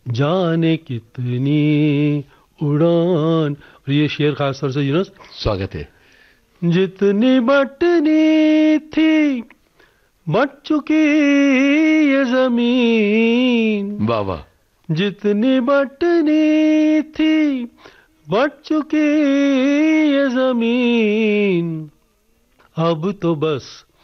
जाने कितनी उड़ान। और ये शेर खास तौर से यूनुस, स्वागत है। जितनी बटनी थी बट चुकी ये जमीन, वाह वाह। जितनी बटनी थी बट चुकी ये जमीन, अब तो बस